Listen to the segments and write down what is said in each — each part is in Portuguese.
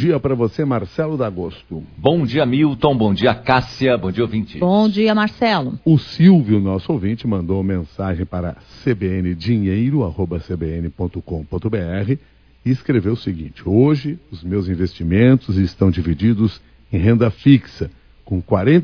dia para você, Marcelo D'Agosto. Bom dia, Milton. Bom dia, Cássia. Bom dia, ouvinte. Bom dia, Marcelo. O Silvio, nosso ouvinte, mandou mensagem para cbndinheiro@cbn.com.br e escreveu o seguinte: hoje os meus investimentos estão divididos em renda fixa, com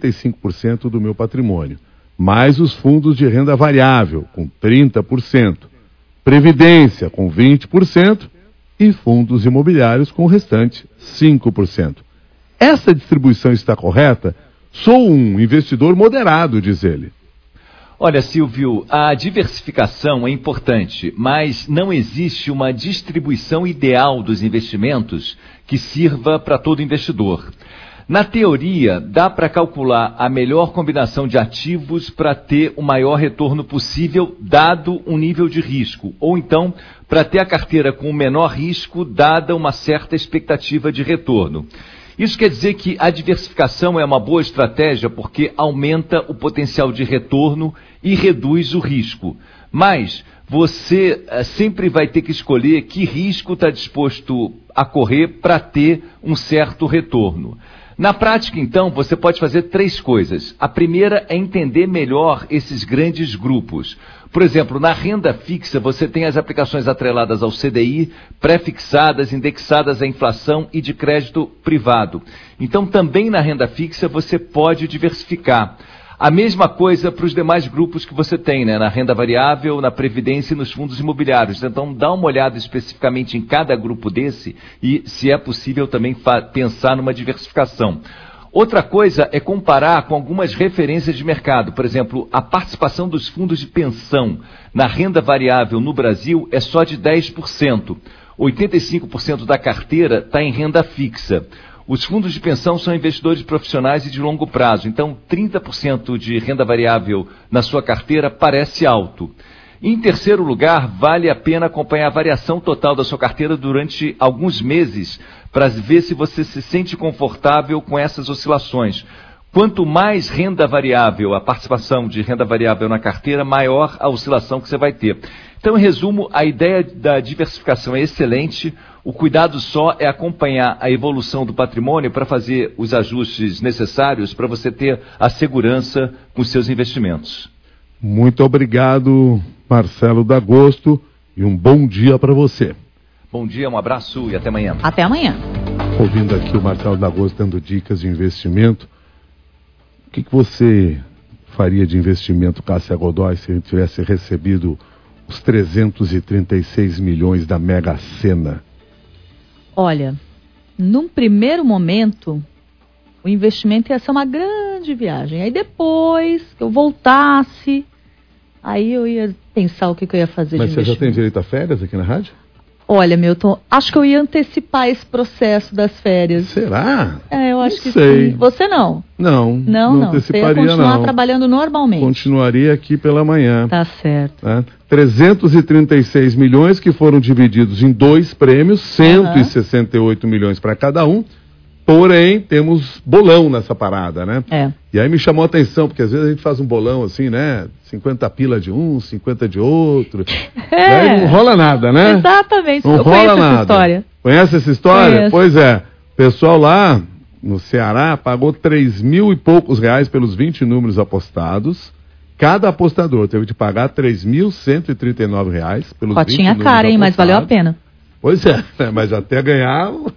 45% do meu patrimônio, mais os fundos de renda variável, com 30%, previdência, com 20%, e fundos imobiliários com o restante 5%. Essa distribuição está correta? Sou um investidor moderado, diz ele. Olha, Silvio, a diversificação é importante, mas não existe uma distribuição ideal dos investimentos que sirva para todo investidor. Na teoria, dá para calcular a melhor combinação de ativos para ter o maior retorno possível, dado um nível de risco, ou então para ter a carteira com o menor risco, dada uma certa expectativa de retorno. Isso quer dizer que a diversificação é uma boa estratégia porque aumenta o potencial de retorno e reduz o risco. Mas você sempre vai ter que escolher que risco está disposto a correr para ter um certo retorno. Na prática, então, você pode fazer 3 coisas. A primeira é entender melhor esses grandes grupos. Por exemplo, na renda fixa, você tem as aplicações atreladas ao CDI, pré-fixadas, indexadas à inflação e de crédito privado. Então, também na renda fixa, você pode diversificar. A mesma coisa para os demais grupos que você tem, né? Na renda variável, na previdência e nos fundos imobiliários. Então, dá uma olhada especificamente em cada grupo desse e, se é possível, também pensar numa diversificação. Outra coisa é comparar com algumas referências de mercado. Por exemplo, a participação dos fundos de pensão na renda variável no Brasil é só de 10%. 85% da carteira está em renda fixa. Os fundos de pensão são investidores profissionais e de longo prazo, então 30% de renda variável na sua carteira parece alto. Em terceiro lugar, vale a pena acompanhar a variação total da sua carteira durante alguns meses para ver se você se sente confortável com essas oscilações. Quanto mais renda variável, a participação de renda variável na carteira, maior a oscilação que você vai ter. Então, em resumo, a ideia da diversificação é excelente. O cuidado só é acompanhar a evolução do patrimônio para fazer os ajustes necessários para você ter a segurança com seus investimentos. Muito obrigado, Marcelo D'Agosto, e um bom dia para você. Bom dia, um abraço e até amanhã. Até amanhã. Ouvindo aqui o Marcelo D'Agosto dando dicas de investimento, o que você faria de investimento, Cássia Godoy, se ele tivesse recebido os 336 milhões da Mega Sena? Olha, num primeiro momento, o investimento ia ser uma grande viagem. Aí depois que eu voltasse, aí eu ia pensar o que eu ia fazer. Mas de você já tem investimento. direito a férias aqui na rádio? Olha, Milton, acho que eu ia antecipar esse processo das férias. Será? Eu acho que sei. sim. Você não? Não anteciparia, você ia continuar não. trabalhando normalmente. Continuaria aqui pela manhã. Tá certo. 336 milhões que foram divididos em 2 prêmios, 168 milhões para cada um. Porém, temos bolão nessa parada, né? E aí me chamou a atenção, porque às vezes a gente faz um bolão assim, né? 50 pila de um, 50 de outro. E aí não rola nada, né? Exatamente. Não rola nada. Essa história. Conhece essa história? Conheço. Pois é. O pessoal lá no Ceará pagou 3.000 e poucos reais pelos 20 números apostados. Cada apostador teve de pagar 3.139 reais pelos 20 números Cotinha cara, hein? Mas valeu a pena. Pois é, mas até ganhar